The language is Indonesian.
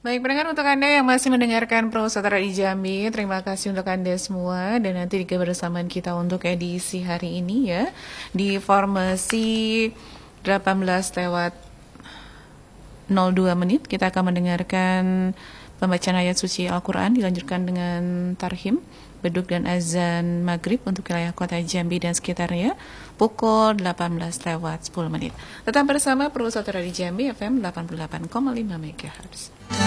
Baik, pendengar, untuk Anda yang masih mendengarkan Pro Saudara di Jambi, terima kasih untuk Anda semua. Dan nanti di kebersamaan kita untuk edisi hari ini ya, di formasi 18 lewat 02 menit, kita akan mendengarkan pembacaan ayat suci Al-Quran, dilanjutkan dengan tarhim, beduk dan azan maghrib untuk wilayah kota Jambi dan sekitarnya, pukul 18 lewat 10 menit. Tetap bersama Pro Saudara di Jambi FM 88,5 MHz.